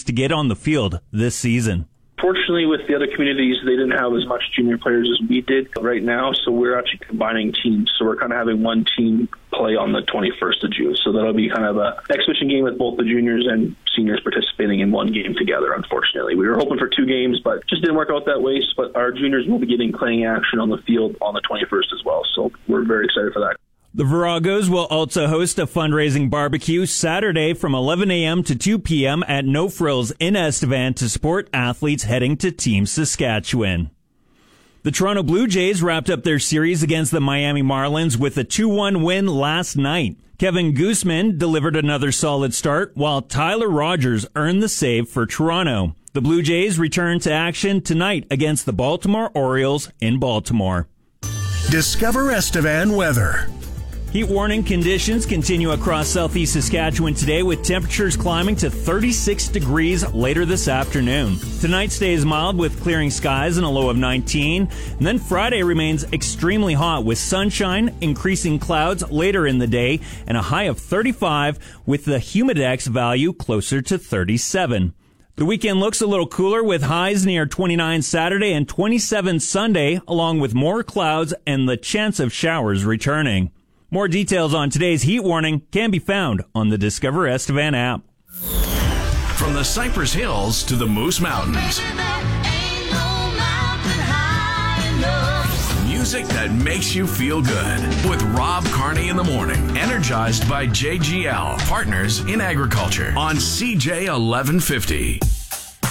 athletes to get on the field this season. Fortunately, with the other communities, they didn't have as much junior players as we did right now, so we're actually combining teams. So we're kind of having one team play on the 21st of June. So that'll be kind of an exhibition game with both the juniors and seniors participating in one game together, unfortunately. We were hoping for 2 games, but just didn't work out that way. But our juniors will be getting playing action on the field on the 21st as well, so we're very excited for that. The Viragos will also host a fundraising barbecue Saturday from 11 a.m. to 2 p.m. at No Frills in Estevan to support athletes heading to Team Saskatchewan. The Toronto Blue Jays wrapped up their series against the Miami Marlins with a 2-1 win last night. Kevin Guzman delivered another solid start, while Tyler Rogers earned the save for Toronto. The Blue Jays return to action tonight against the Baltimore Orioles in Baltimore. Discover Estevan weather. Heat warning conditions continue across southeast Saskatchewan today, with temperatures climbing to 36 degrees later this afternoon. Tonight stays mild with clearing skies and a low of 19. And then Friday remains extremely hot with sunshine, increasing clouds later in the day, and a high of 35 with the humidex value closer to 37. The weekend looks a little cooler with highs near 29 Saturday and 27 Sunday, along with more clouds and the chance of showers returning. More details on today's heat warning can be found on the Discover Estevan app. From the Cypress Hills to the Moose Mountains. Music that makes you feel good. With Rob Carney in the morning. Energized by JGL, Partners in Agriculture on CJ 1150.